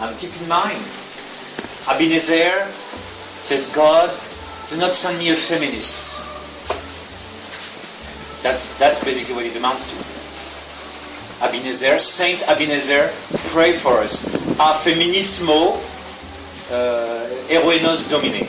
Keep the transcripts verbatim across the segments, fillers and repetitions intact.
And keep in mind, Ebenezer says, God, do not send me a feminist. That's, that's basically what it amounts to. Ebenezer, Saint Ebenezer, pray for us. A feminismo uh, eruenos domine.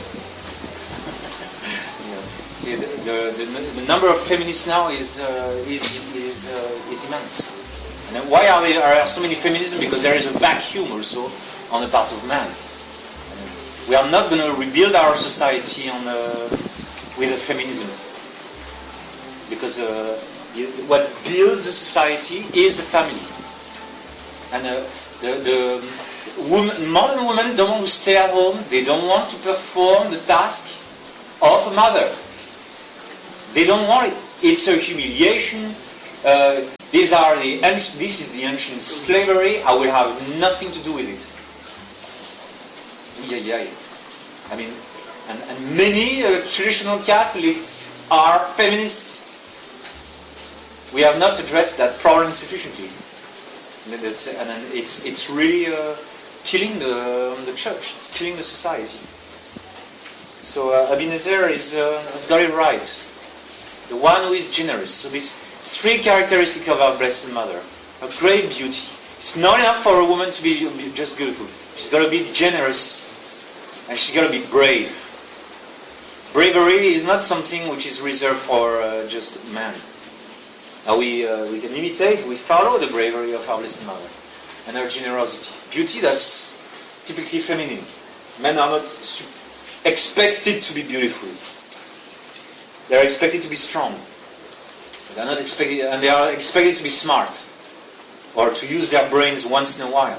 The, the, the, the number of feminists now is uh, is is, uh, is immense. And why are there are so many feminism? Because there is a vacuum also on the part of man. We are not going to rebuild our society on uh, with a feminism, because uh, what builds a society is the family. And uh, the, the woman, modern women don't want to stay at home. They don't want to perform the task of a mother. They don't want it. It's a humiliation. Uh, these are the this is the ancient slavery. I will have nothing to do with it. Yeah, yeah, yeah. I mean, and, and many uh, traditional Catholics are feminists. We have not addressed that problem sufficiently. And it's, and it's, it's really uh, killing the, the church. It's killing the society. So uh, Ebenezer is, uh, has got it right. The one who is generous. So these three characteristics of our Blessed Mother. A great beauty. It's not enough for a woman to be just beautiful. She's got to be generous. And she's got to be brave. Bravery is not something which is reserved for uh, just men. Now we, uh, we can imitate, we follow the bravery of our Blessed Mother and her generosity. Beauty, that's typically feminine. Men are not expected to be beautiful. They are expected to be strong. They are not expected, and they are expected to be smart, or to use their brains once in a while.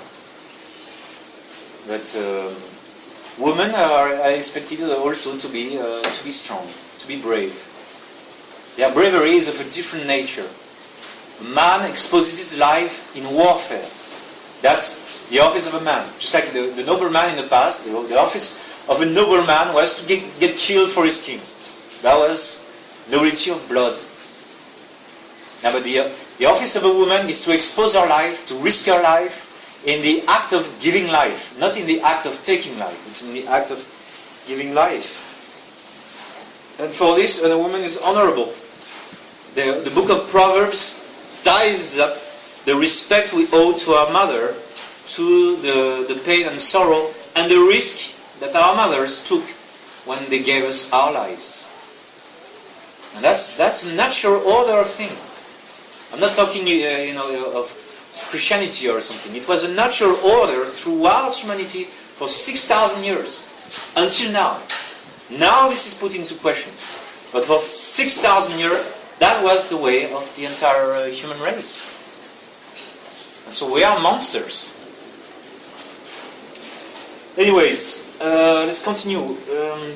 But uh, women are expected also to be uh, to be strong, to be brave. Their bravery is of a different nature. A man exposes his life in warfare. That's the office of a man. Just like the, the nobleman in the past, the, the office of a nobleman was to get, get killed for his king. That was nobility of blood. Now, but the, the office of a woman is to expose her life, to risk her life in the act of giving life, not in the act of taking life. It's in the act of giving life. And for this, a woman is honorable. The, the book of Proverbs ties up the respect we owe to our mother to the, the pain and sorrow and the risk that our mothers took when they gave us our lives. And that's that's a natural order of things. I'm not talking uh, you know, of Christianity or something. It was a natural order throughout humanity for six thousand years, until now. Now this is put into question. But for six thousand years, that was the way of the entire uh, human race. And so we are monsters. Anyways, uh, let's continue. Um,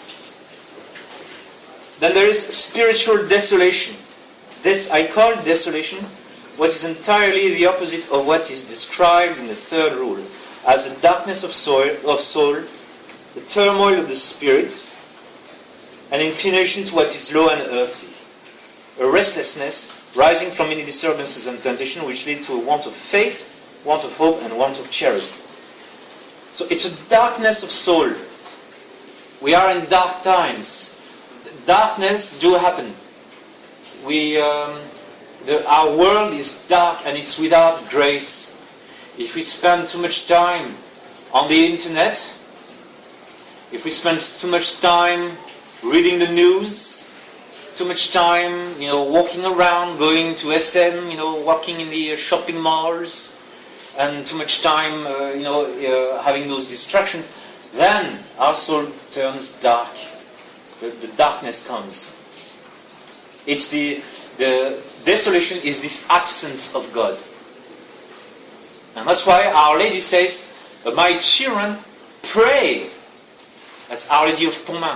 then there is spiritual desolation. This I call desolation what is entirely the opposite of what is described in the third rule as a darkness of soul, of soul, the turmoil of the spirit, an inclination to what is low and earthly, a restlessness rising from many disturbances and temptation which lead to a want of faith, want of hope, and want of charity. So it's a darkness of soul. We are in dark times. Darkness do happen. We, um, the, our world is dark and it's without grace. If we spend too much time on the internet, if we spend too much time reading the news, too much time, you know, walking around, going to S M, you know, walking in the shopping malls, and too much time, uh, you know, uh, having those distractions, then our soul turns dark. The, the darkness comes. It's the the desolation is this absence of God, and that's why Our Lady says, "My children, pray." That's Our Lady of Pontmain.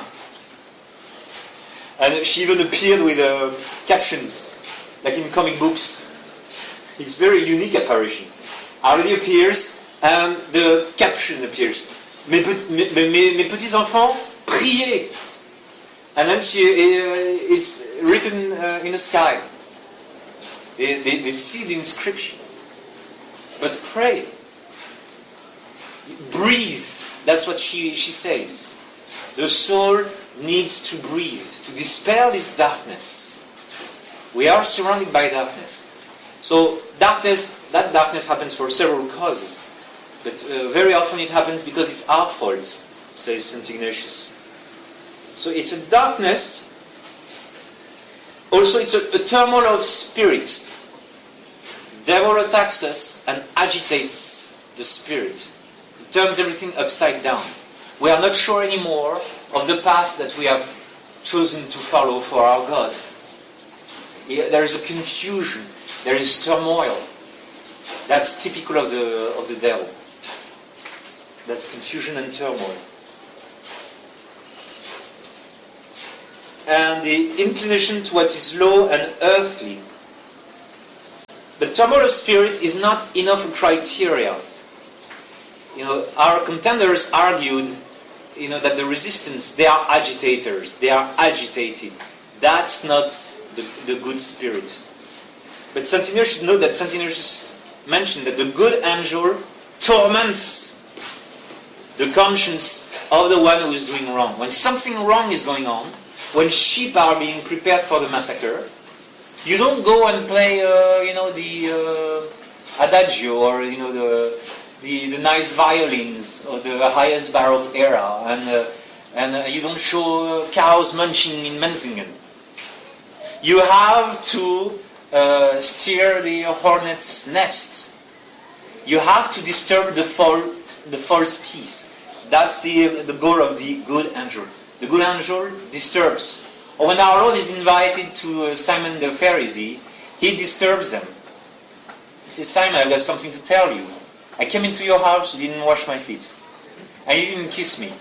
And she even appeared with uh, captions, like in comic books. It's a very unique apparition. Our Lady appears, and the caption appears. Mes, petits, mes, mes, mes petits enfants, priez. And then she, uh, it's written uh, in the sky. They, they, they see the inscription. But pray. breathe. That's what she, she says. The soul needs to breathe, to dispel this darkness. We are surrounded by darkness. So darkness, that darkness happens for several causes. But uh, very often it happens because it's our fault, says Saint Ignatius. So it's a darkness. Also it's a, a turmoil of spirit. The devil attacks us and agitates the spirit. It turns everything upside down. We are not sure anymore of the path that we have chosen to follow for our God. There is a confusion. There is turmoil. That's typical of the of the devil. That's confusion and turmoil. And the inclination to what is low and earthly. The turmoil of spirit is not enough a criteria. You know, our contenders argued, you know, that the resistance, they are agitators. They are agitated. That's not the, the good spirit. But Saint Ignatius, note that Saint Ignatius mentioned that the good angel torments the conscience of the one who is doing wrong. When something wrong is going on, when sheep are being prepared for the massacre, you don't go and play, uh, you know, the uh, adagio or you know the, the the nice violins of the highest Baroque era, and uh, and uh, you don't show uh, cows munching in Menzingen. You have to uh, steer the hornet's nest. You have to disturb the false the false peace. That's the the goal of the good angel. The good angel disturbs. Or when our Lord is invited to uh, Simon the Pharisee, he disturbs them. He says, Simon, I've got something to tell you. I came into your house, you didn't wash my feet. And you didn't kiss me.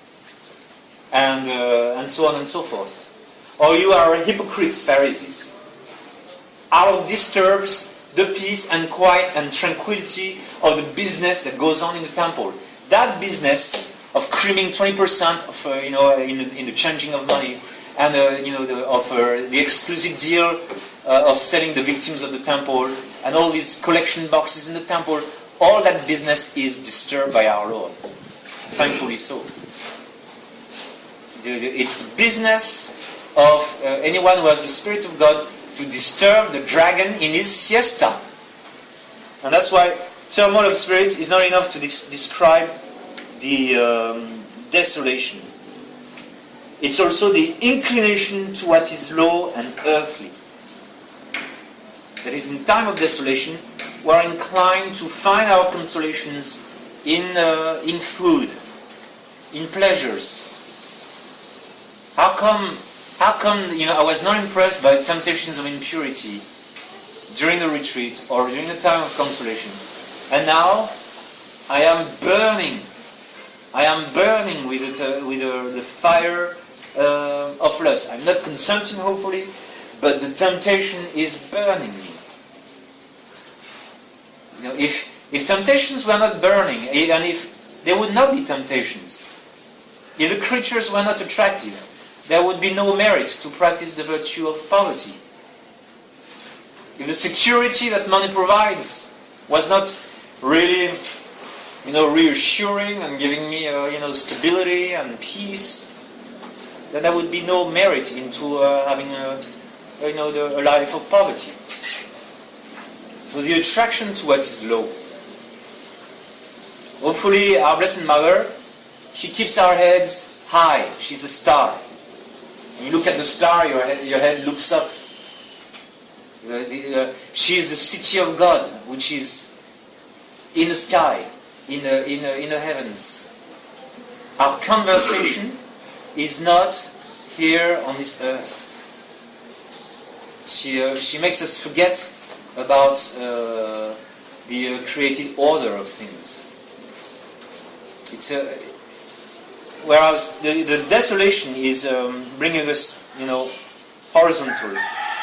And, uh, and so on and so forth. Or you are hypocrites, Pharisees. Our Lord disturbs the peace and quiet and tranquility of the business that goes on in the temple. That business of creaming twenty percent of, uh, you know, in, in the changing of money, and uh, you know, the, of uh, the exclusive deal uh, of selling the victims of the temple, and all these collection boxes in the temple, all that business is disturbed by our Lord. Thankfully so. The, the, it's the business of uh, anyone who has the Spirit of God to disturb the dragon in his siesta. And that's why turmoil of spirit is not enough to de- describe the um, desolation. It's also the inclination to what is low and earthly. That is, in time of desolation, we are inclined to find our consolations in uh, in food, in pleasures. How come? How come? You know, I was not impressed by temptations of impurity during the retreat or during the time of consolation, and now I am burning. I am burning with it, uh, with uh, the fire uh, of lust. I'm not consenting, hopefully, but the temptation is burning me. You know, if if temptations were not burning, and if there would not be temptations, if the creatures were not attractive, there would be no merit to practice the virtue of poverty. If the security that money provides was not really, you know, reassuring and giving me, uh, you know, stability and peace, then there would be no merit into uh, having a, you know, the, a life of poverty. So the attraction to what is low. Hopefully, our Blessed Mother, she keeps our heads high. She's a star. When you look at the star, your head, your head looks up. The, the, uh, she is the city of God, which is in the sky, in the, in the, in the heavens. Our conversation is not here on this earth. She, uh, she makes us forget about uh, the uh, created order of things. It's a, whereas the, the desolation is um, bringing us, you know, horizontally.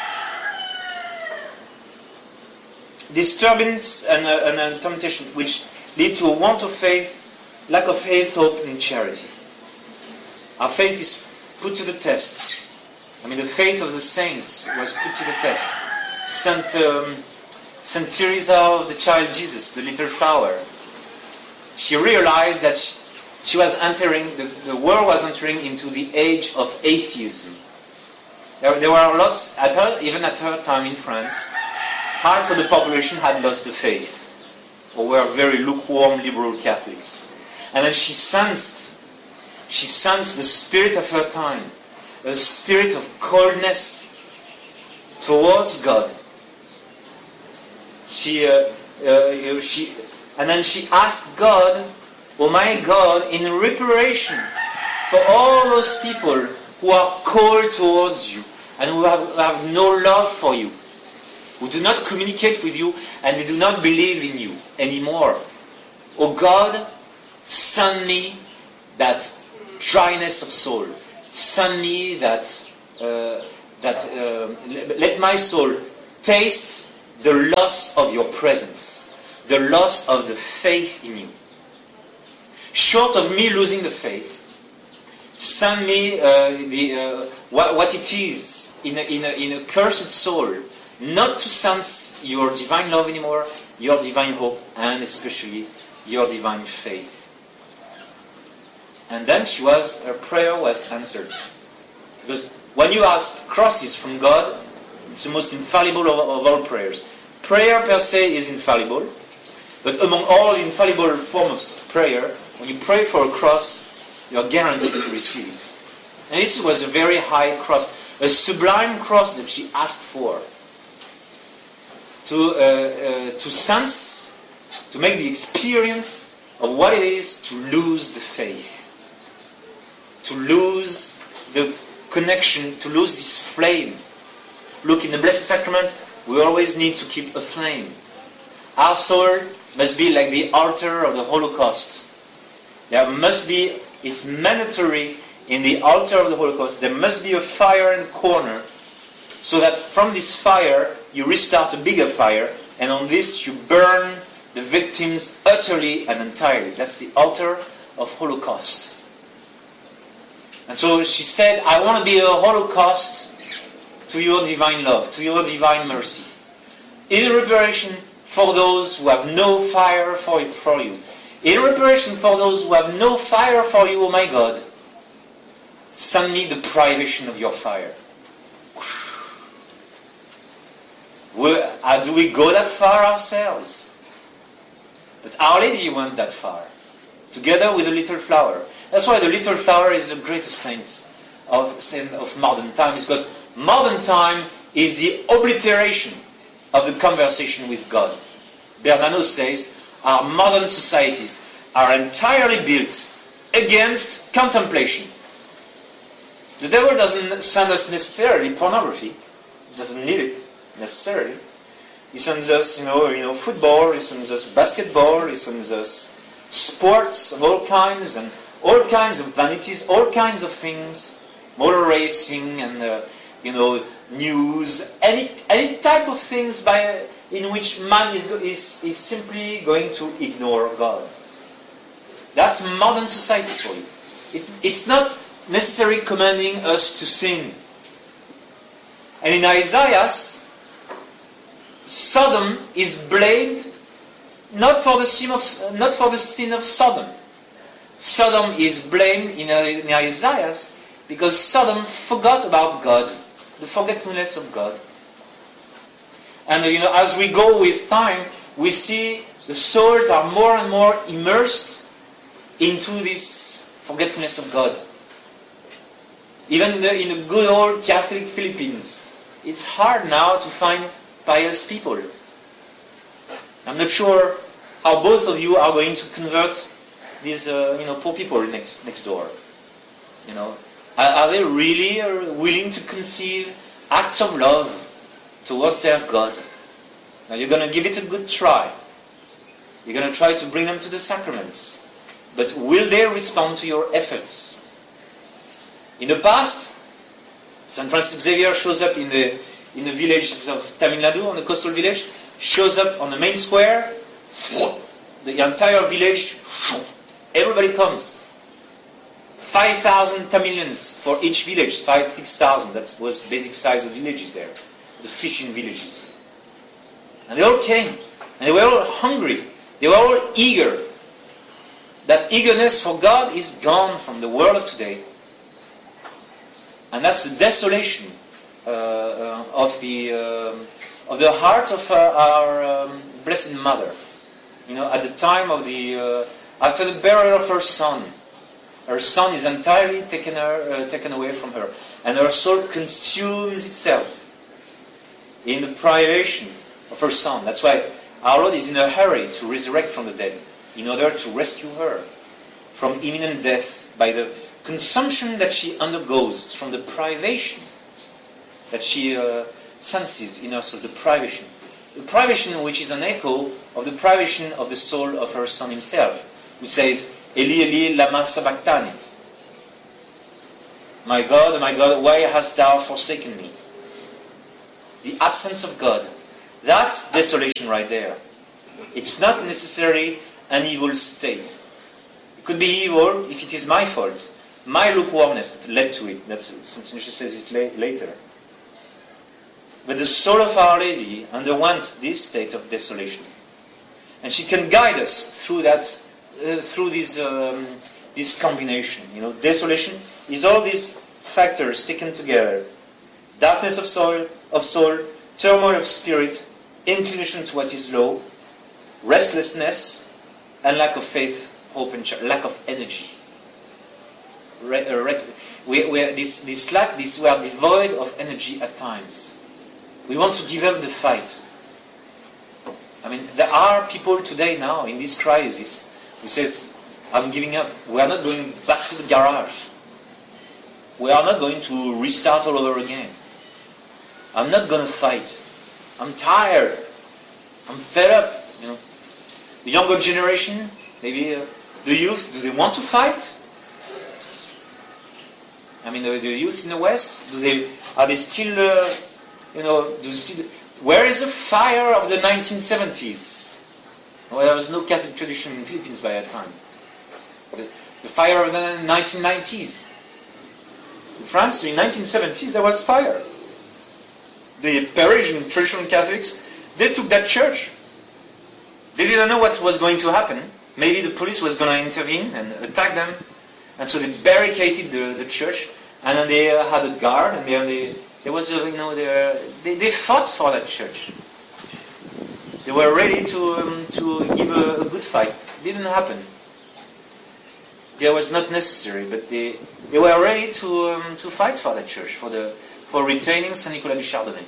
Disturbance and, uh, and uh, temptation, which lead to a want of faith, lack of faith, hope, and charity. Our faith is put to the test. I mean, the faith of the saints was put to the test. Saint um, Saint Teresa of the Child Jesus, the little flower. she realized that she, she was entering, the, the world was entering into the age of atheism. There, there were lots, at her, even at her time in France, half of the population had lost the faith, or were very lukewarm liberal Catholics. And then she sensed, she sensed the spirit of her time, a spirit of coldness towards God. She, uh, uh, she, and then she asked God, "Oh my God, in reparation for all those people who are cold towards you and who have, who have no love for you, who do not communicate with you and they do not believe in you anymore. Oh God, send me that dryness of soul. Send me that, uh, that uh, let my soul taste the loss of your presence, the loss of the faith in you. Short of me losing the faith, send me uh, the, uh, what, what it is in a, in, a, in a cursed soul, not to sense your divine love anymore, your divine hope, and especially your divine faith." And then she was, her prayer was answered. Because when you ask crosses from God, it's the most infallible of, of all prayers. Prayer per se is infallible, but among all infallible forms of prayer, when you pray for a cross, you are guaranteed to receive it. And this was a very high cross, a sublime cross that she asked for. To, uh, uh, to sense, to make the experience of what it is to lose the faith, to lose the connection, to lose this flame. Look, in the Blessed Sacrament, we always need to keep a flame. Our soul must be like the altar of the Holocaust. There must be, it's mandatory in the altar of the Holocaust, there must be a fire in the corner, so that from this fire you restart a bigger fire, and on this you burn the victims utterly and entirely. That's the altar of Holocaust. And so she said, "I want to be a Holocaust to your divine love, to your divine mercy, in reparation for those who have no fire for, for you. In reparation for those who have no fire for you, oh my God, send me the privation of your fire." Where, uh, do we go that far ourselves? But Our Lady went that far, together with the little flower. That's why the little flower is the greatest saint of, saint of modern times, because modern time is the obliteration of the conversation with God. Bernanos says, our modern societies are entirely built against contemplation. The devil doesn't send us necessarily pornography. He doesn't need it necessarily. He sends us, you know, you know, football. He sends us basketball. He sends us sports of all kinds and all kinds of vanities, all kinds of things, motor racing and uh, you know, news, any any type of things by in which man is is is simply going to ignore God. That's modern society for you. It, it's not necessarily commanding us to sin. And in Isaiah, Sodom is blamed not for the sin of not for the sin of Sodom. Sodom is blamed in, in Isaiah because Sodom forgot about God, the forgetfulness of God. And you know, as we go with time, we see the souls are more and more immersed into this forgetfulness of God. Even in the, in the good old Catholic Philippines, it's hard now to find pious people. I'm not sure how both of you are going to convert these, uh, you know, poor people next next door. You know, are, are they really uh, willing to conceive acts of love towards their God? Now you're going to give it a good try. You're going to try to bring them to the sacraments, but will they respond to your efforts? In the past, Saint Francis Xavier shows up in the in the villages of Tamil Nadu, on the coastal village, shows up on the main square, the entire village, everybody comes. five thousand Tamilians for each village, five, six thousand, that was the basic size of villages there, the fishing villages. And they all came, and they were all hungry, they were all eager That eagerness for God is gone from the world of today. And that's the desolation uh, uh, of the um, of the heart of uh, our um, Blessed Mother. You know, at the time of the uh, after the burial of her son, her son is entirely taken her uh, taken away from her, and her soul consumes itself in the privation of her son. That's why our Lord is in a hurry to resurrect from the dead, in order to rescue her from imminent death by the consumption that she undergoes, from the privation that she uh, senses in her soul, the privation. The privation which is an echo of the privation of the soul of her son himself, which says, Eli, Eli, lama sabachthani. My God, my God, why hast thou forsaken me? The absence of God. That's desolation right there. It's not necessarily an evil state. It could be evil if it is my fault, my lukewarmness that led to it. That's something she says it la- later. But the soul of Our Lady underwent this state of desolation, and she can guide us through that, uh, through this um, this combination. You know, desolation is all these factors taken together: darkness of soul, of soul, turmoil of spirit, inclination to what is low, restlessness, and lack of faith, hope, and ch- lack of energy. Re- uh, re- we, we, this, this lack, this, we are devoid of energy at times. We want to give up the fight. I mean, there are people today now in this crisis who says, I'm giving up. We are not going back to the garage. We are not going to restart all over again. I'm not going to fight. I'm tired. I'm fed up. You know, the younger generation, maybe uh, the youth, do they want to fight? I mean, the, the youth in the West, do they are they still? Uh, you know, do they still? Where is the fire of the nineteen seventies? Well, there was no Catholic tradition in the Philippines by that time. The, the fire of the nineteen nineties. In France, in the nineteen seventies, there was fire. The Parisian traditional Catholics, they took that church. They didn't know what was going to happen. Maybe the police was going to intervene and attack them. And so they barricaded the, the church. And then they uh, had a guard. And they, they, there was, a, you know, they, they, they fought for that church. They were ready to, um, to give a, a good fight. It didn't happen. That was not necessary. But they, they were ready to, um, to fight for that church, for the for retaining Saint Nicolas du Chardonnay.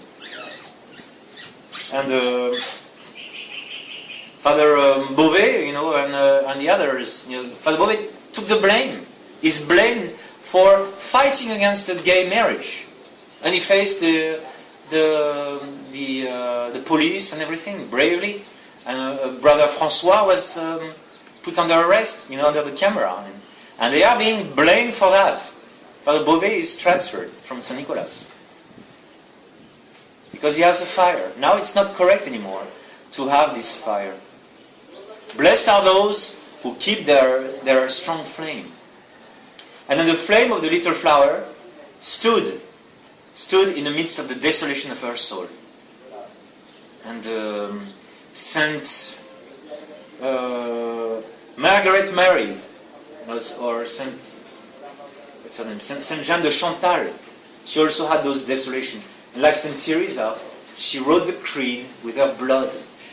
And uh, Father um, Beauvais, you know, and, uh, and the others, you know, Father Beauvais took the blame. He's blamed for fighting against the gay marriage, and he faced the the the, uh, the police and everything bravely. And uh, Brother Francois was um, put under arrest, you know, under the camera, and, and they are being blamed for that. Father Beauvais is transferred from Saint Nicolas because he has a fire. Now it's not correct anymore to have this fire. Blessed are those who keep their, their strong flame. And then the flame of the little flower stood, stood in the midst of the desolation of her soul. And um, Saint uh, Margaret Mary, was, or Saint what's her name? Saint, Saint Jeanne de Chantal, she also had those desolations. And like Saint Teresa, she wrote the creed with her blood.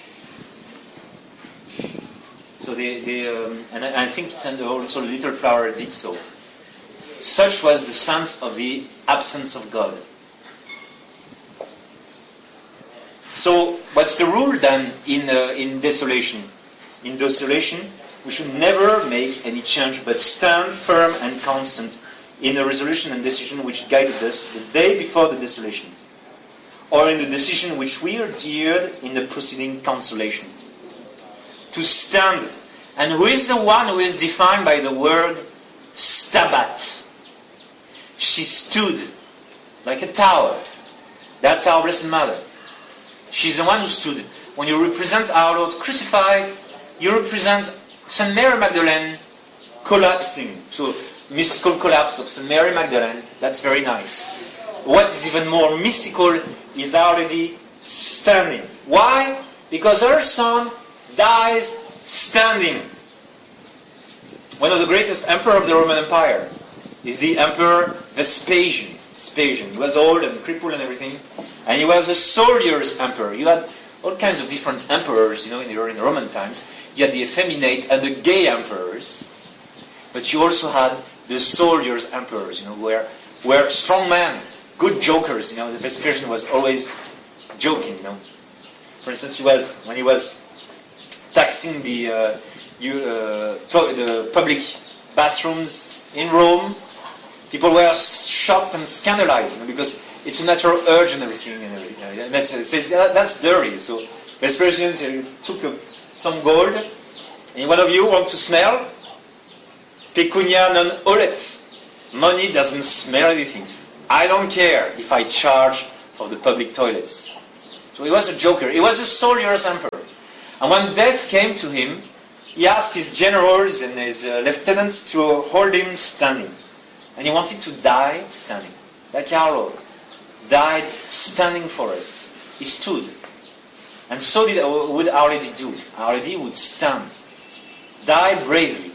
So they, they um, and I, I think Saint also Little Flower did so. Such was the sense of the absence of God. So, what's the rule then in uh, in desolation? In desolation, we should never make any change, but stand firm and constant in the resolution and decision which guided us the day before the desolation, or in the decision which we adhered in the preceding consolation. To stand. And who is the one who is defined by the word stabat? She stood like a tower. That's our Blessed Mother. She's the one who stood. When you represent our Lord crucified, you represent Saint Mary Magdalene collapsing. So, mystical collapse of Saint Mary Magdalene, that's very nice. What is even more mystical is Our Lady standing. Why? Because her son dies standing. one of the greatest emperor of the Roman Empire is the Emperor Vespasian. Vespasian. He was old and crippled and everything, and he was a soldier's emperor. You had all kinds of different emperors, you know, in the, in the Roman times. You had the effeminate and the gay emperors, but you also had the soldiers' emperors, you know, where where strong men, good jokers. You know, the Vespasian was always joking. You know, for instance, he was when he was taxing the uh, you, uh, to- the public bathrooms in Rome, people were shocked and scandalized, you know, because it's a natural urge and everything. And everything. And that's, it's, that's dirty. So Vespasian took a, some gold. Any one of you want to smell? Pecunia non olet. Money doesn't smell anything. I don't care if I charge for the public toilets. So he was a joker. He was a soldier's emperor. And when death came to him, he asked his generals and his uh, lieutenants to hold him standing. And he wanted to die standing. Like Carlo died standing for us. He stood. And so did, uh, would Our Lady do. Our Lady would stand. Die bravely.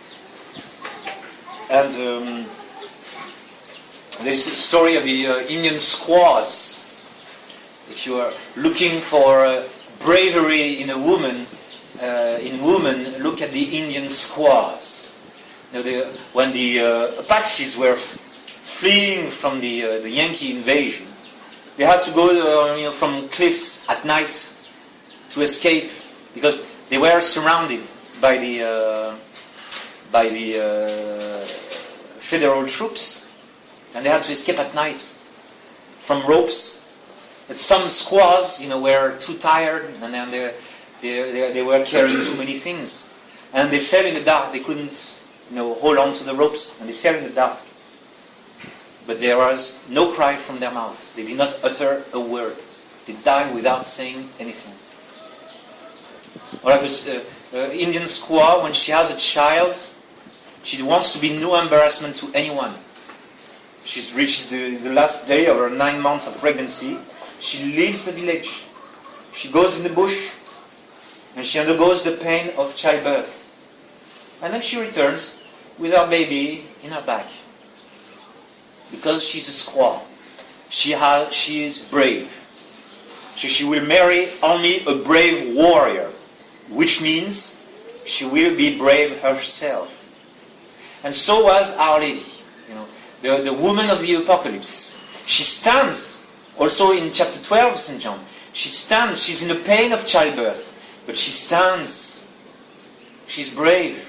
And um, there's a story of the uh, Indian squaws. If you are looking for uh, bravery in a woman, uh, in woman, look at the Indian squaws. You know, the, when the uh, Apaches were f- fleeing from the uh, the Yankee invasion, they had to go uh, you know, from cliffs at night to escape because they were surrounded by the uh, by the uh, federal troops, and they had to escape at night from ropes. But some squaws, you know, were too tired, and then they they, they, they were carrying too many things, and they fell in the dark. They couldn't, you know, hold on to the ropes, and they fell in the dark. But there was no cry from their mouths. They did not utter a word. They died without saying anything. Or like an uh, uh, Indian squaw, when she has a child, she wants to be no embarrassment to anyone. She reaches the, the last day of her nine months of pregnancy. She leaves the village. She goes in the bush, and she undergoes the pain of childbirth. And then she returns with her baby in her back. Because she's a squaw. She has, she is brave. She, she will marry only a brave warrior, which means she will be brave herself. And so was Our Lady, you know, the, the woman of the apocalypse. She stands, also in chapter twelve of Saint John, she stands, she's in the pain of childbirth, but she stands. She's brave.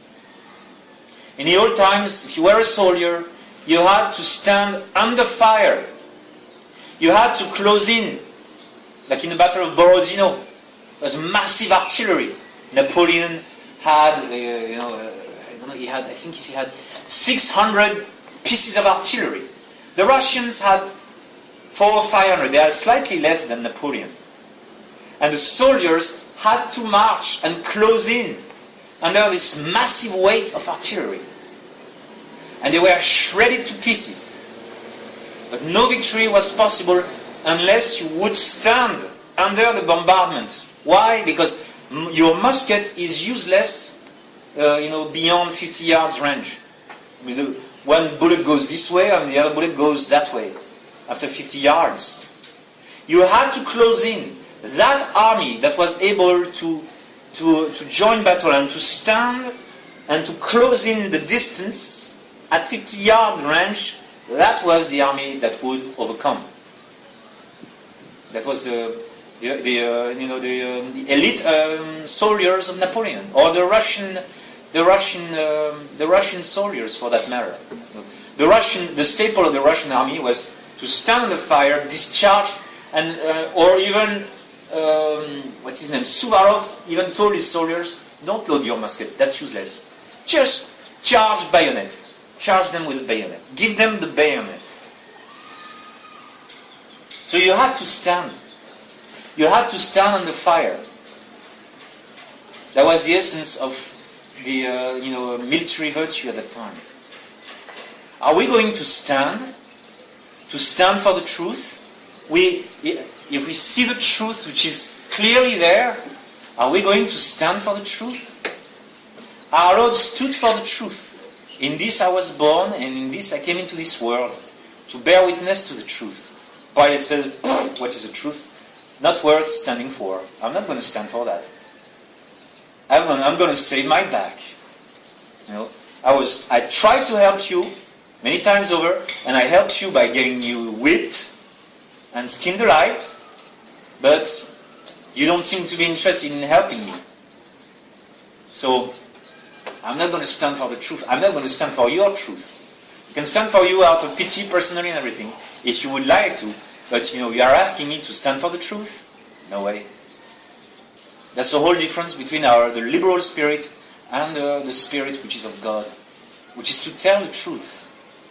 In the old times, if you were a soldier, you had to stand under fire. You had to close in. Like in the Battle of Borodino, there was massive artillery. Napoleon had, uh, you know, uh, I don't know, he had, I think he had six hundred pieces of artillery. The Russians had four or five hundred. They are slightly less than Napoleon. And the soldiers had to march and close in under this massive weight of artillery. And they were shredded to pieces. But no victory was possible unless you would stand under the bombardment. Why? Because your musket is useless, uh, you know, beyond fifty yards range. I mean, the, one bullet goes this way and the other bullet goes that way after fifty yards. You had to close in. That army that was able to, to, to join battle and to stand and to close in the distance at fifty yard range, that was the army that would overcome. That was the the, the uh, you know the, uh, the elite um, soldiers of Napoleon, or the Russian the Russian um, the Russian soldiers for that matter. The Russian the staple of the Russian army was to stand under fire, discharge, and uh, or even um, what's his name Suvarov even told his soldiers, don't load your musket, that's useless. Just charge bayonet. Charge them with a bayonet. Give them the bayonet. So you had to stand. You had to stand under fire. That was the essence of the uh, you know military virtue at that time. Are we going to stand? To stand for the truth? We, if we see the truth which is clearly there, are we going to stand for the truth? our Lord stood for the truth. In this I was born, and in this I came into this world, to bear witness to the truth. Pilate says, what is the truth? Not worth standing for. I'm not going to stand for that. I'm going, I'm going to save my back. You know, I was. I tried to help you many times over, and I helped you by getting you whipped and skinned alive, but you don't seem to be interested in helping me. So, I'm not going to stand for the truth. I'm not going to stand for your truth. I can stand for you out of pity personally and everything, if you would like to, but you know, you are asking me to stand for the truth? No way. That's the whole difference between our the liberal spirit and uh, the spirit which is of God, which is to tell the truth.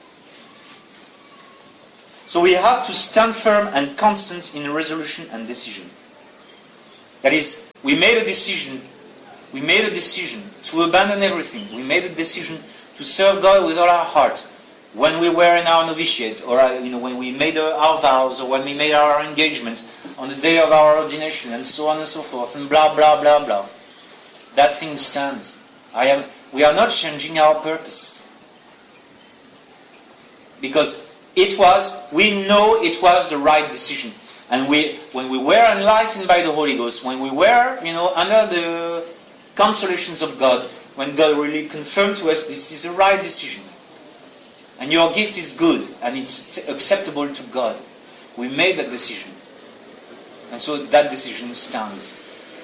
So we have to stand firm and constant in resolution and decision. That is, we made a decision, we made a decision to abandon everything. We made a decision to serve God with all our heart. When we were in our novitiate, or you know, when we made our vows, or when we made our engagements, on the day of our ordination, and so on and so forth, and blah, blah, blah, blah. That thing stands. I am, we are not changing our purpose. Because it was, we know it was the right decision. And we, when we were enlightened by the Holy Ghost, when we were, you know, under the consolations of God, when God really confirmed to us this is the right decision, and your gift is good, and it's acceptable to God, we made that decision. And so that decision stands.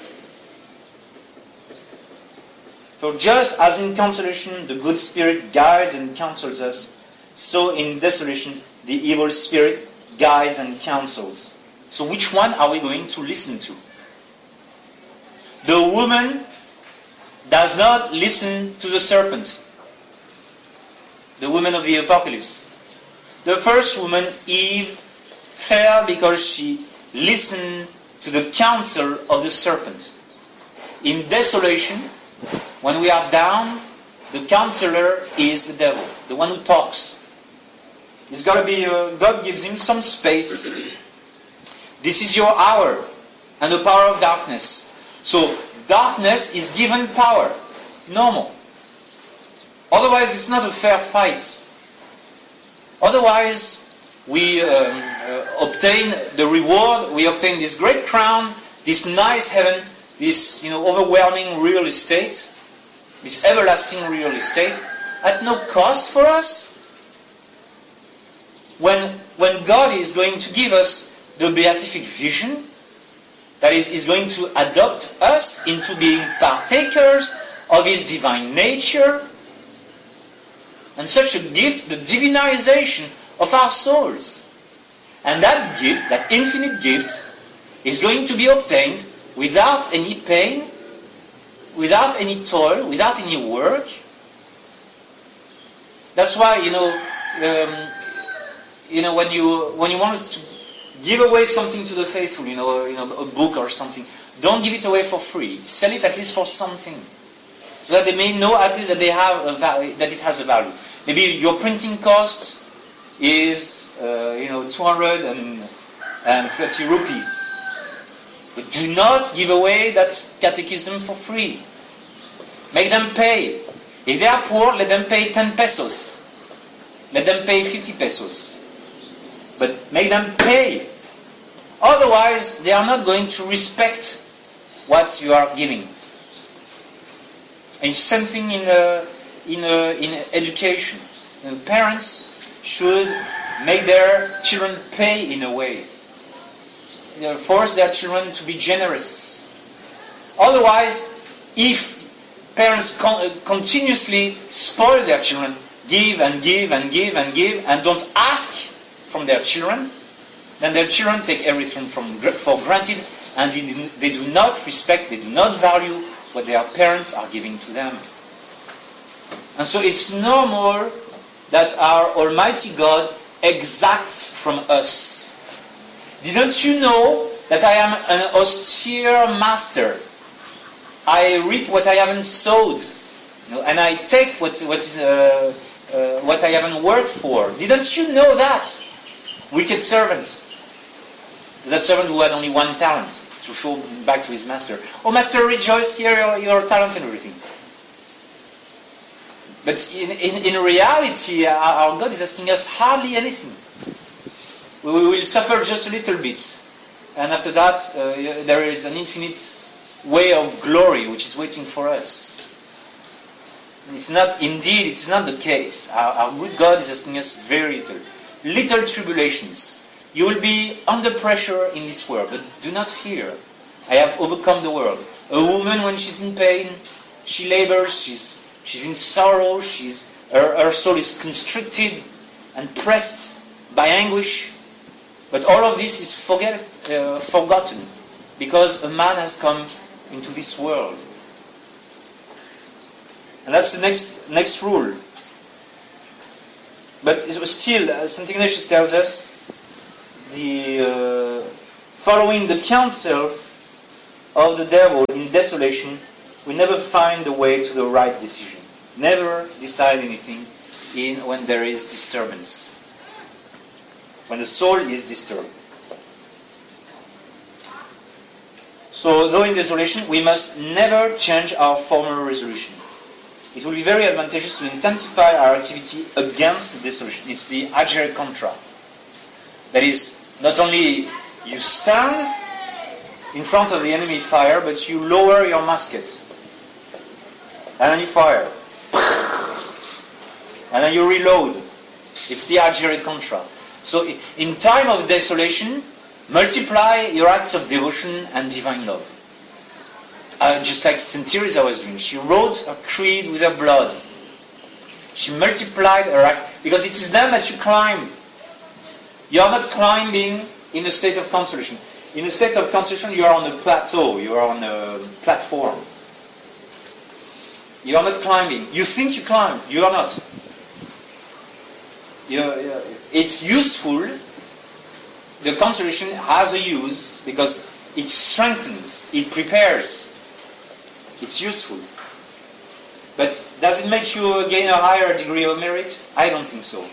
For just as in consolation the good spirit guides and counsels us, so in desolation the evil spirit guides and counsels. So which one are we going to listen to? The woman does not listen to the serpent. The woman of the Apocalypse. The first woman, Eve, fell because she listened to the counsel of the serpent. In desolation, when we are down, the counselor is the devil, the one who talks. It's got to be, uh, God gives him some space. This is your hour, and the power of darkness. So, darkness is given power. Normal. Otherwise, it's not a fair fight. Otherwise, we um, uh, obtain the reward, we obtain this great crown, this nice heaven, this you know overwhelming real estate, this everlasting real estate, at no cost for us. When, when God is going to give us the beatific vision, that is, is going to adopt us into being partakers of His divine nature, and such a gift, the divinization of our souls. And that gift, that infinite gift, is going to be obtained without any pain, without any toil, without any work. That's why, you know, um, you know, when you when you want to give away something to the faithful, you know, you know, a book or something, don't give it away for free. Sell it at least for something, so that they may know at least that they have a value, that it has a value. Maybe your printing cost is, uh, you know, two hundred thirty rupees. But do not give away that catechism for free. Make them pay. If they are poor, let them pay ten pesos. Let them pay fifty pesos. But make them pay. Otherwise, they are not going to respect what you are giving. And it's something in uh, in uh, in education. You know, parents should make their children pay in a way. You know, force their children to be generous. Otherwise, if parents con- continuously spoil their children, give and give and give and give, and don't ask from their children, then their children take everything from for granted, and they, they do not respect, they do not value what their parents are giving to them. And so it's normal that our Almighty God exacts from us. Didn't you know that I am an austere master? I reap what I haven't sowed, you know, and I take what what is uh, uh, what I haven't worked for. Didn't you know that? Wicked servant. That servant who had only one talent to show back to his master. Oh, master, rejoice, here your, your talent and everything. But in, in, in reality, our, our God is asking us hardly anything. We will suffer just a little bit. And after that, uh, there is an infinite way of glory which is waiting for us. It's not, indeed, it's not the case. Our, our good God is asking us very little. Little tribulations. You will be under pressure in this world, but do not fear. I have overcome the world. A woman, when she's in pain, she labors, she's, she's in sorrow, she's, her, her soul is constricted and pressed by anguish. But all of this is forget, uh, forgotten, because a man has come into this world. And that's the next next rule. But still, uh, Saint Ignatius tells us, the uh, following the counsel of the devil in desolation, we never find the way to the right decision. Never decide anything in when there is disturbance. When the soul is disturbed. So, though in desolation, we must never change our former resolution. It will be very advantageous to intensify our activity against the desolation. It's the agere contra. That is, not only you stand in front of the enemy fire, but you lower your musket. And then you fire. And then you reload. It's the agere contra. So in time of desolation, multiply your acts of devotion and divine love. Uh, just like Saint Teresa was doing. She wrote her creed with her blood. She multiplied her act, because it is then that you climb. You are not climbing in a state of consolation. In a state of consolation, you are on a plateau. You are on a platform. You are not climbing. You think you climb. You are not. You, you, it's useful. The consolation has a use because it strengthens, it prepares. It's useful. But does it make you gain a higher degree of merit? I don't think so.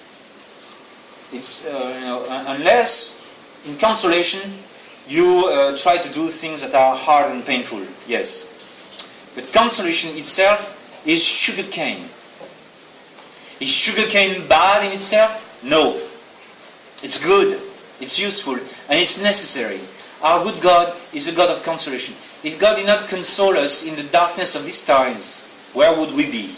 It's, uh, you know, unless in consolation you uh, try to do things that are hard and painful, yes. But consolation itself is sugarcane. Is sugarcane bad in itself? No. It's good, it's useful, and it's necessary. Our good God is a God of consolation. If God did not console us in the darkness of these times, where would we be?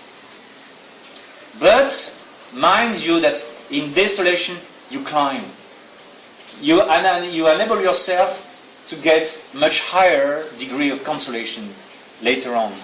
But mind you that in desolation you climb. You, you enable yourself to get much higher degree of consolation later on.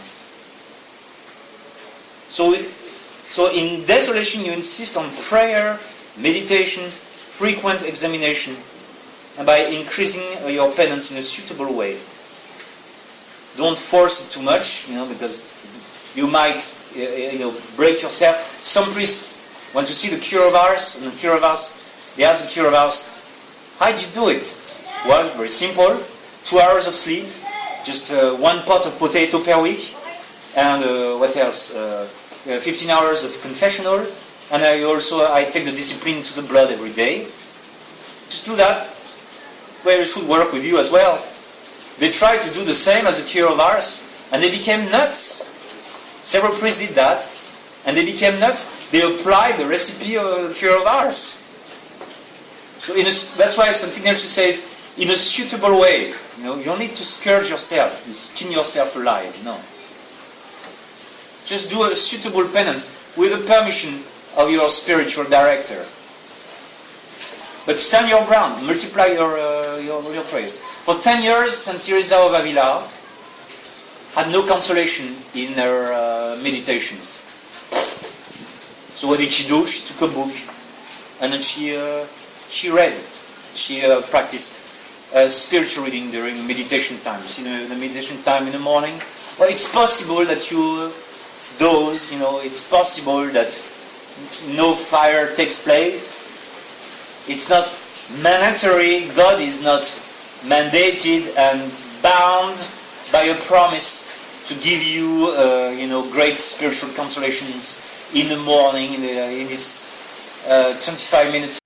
So, so in desolation you insist on prayer, meditation, frequent examination, and by increasing your penance in a suitable way. Don't force it too much, you know, because you might, you know, break yourself. Some priests want to see the cure of Ars, and the cure of Ars, they ask the cure of Ars, how do you do it? Well, very simple. Two hours of sleep, just uh, one pot of potato per week, and uh, what else? Uh, uh, fifteen hours of confessional, and I also I take the discipline to the blood every day. Just do that. Well, it should work with you as well. They tried to do the same as the cure of Ars, and they became nuts. Several priests did that, and they became nuts. They applied the recipe of the cure of Ars. So in a, that's why Saint Ignatius says, in a suitable way. You know, you don't need to scourge yourself, you skin yourself alive. No. Just do a suitable penance with the permission of your spiritual director. But stand your ground, multiply your, uh, your, your prayers. For ten years, Saint Teresa of Avila had no consolation in her uh, meditations. So what did she do? She took a book and then she uh, she read. She uh, practiced uh, spiritual reading during meditation times. You know, the meditation time in the morning. Well, it's possible that you doze. You know, it's possible that no fire takes place. It's not mandatory. God is not mandated and bound by a promise to give you, uh, you know, great spiritual consolations in the morning, in, the, in this uh, twenty-five minutes